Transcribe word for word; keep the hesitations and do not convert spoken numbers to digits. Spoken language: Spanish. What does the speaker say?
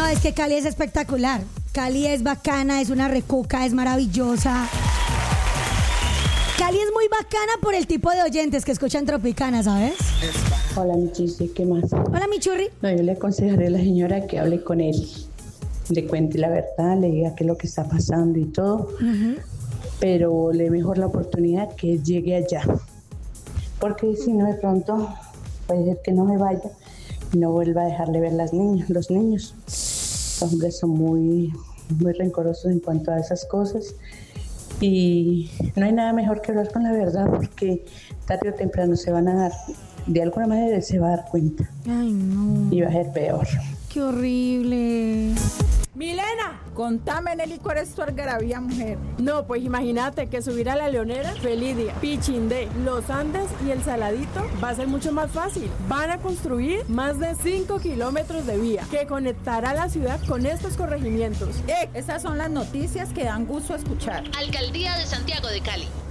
es que Cali es espectacular. Cali es bacana, es una recuca, es maravillosa. Cali es muy bacana por el tipo de oyentes que escuchan Tropicana, ¿sabes? Hola, mi chiste, ¿qué más? Hola, mi churri. No, yo le aconsejaré a la señora que hable con él, le cuente la verdad, le diga qué es lo que está pasando y todo, uh-huh. Pero le mejor la oportunidad que llegue allá, porque si no de pronto puede ser que no me vaya y no vuelva a dejarle ver las niñas, los niños. Los hombres son muy, muy rencorosos en cuanto a esas cosas. Y no hay nada mejor que hablar con la verdad, porque tarde o temprano se van a dar, de alguna manera él se va a dar cuenta. Ay, no. Y va a ser peor. Qué horrible. Milena, contame, Nelly, ¿cuál es tu algarabía, mujer? No, pues imagínate que subir a la Leonera, Felidia, Pichindé, Los Andes y El Saladito va a ser mucho más fácil. Van a construir más de cinco kilómetros de vía que conectará la ciudad con estos corregimientos. Eh, esas son las noticias que dan gusto escuchar. Alcaldía de Santiago de Cali.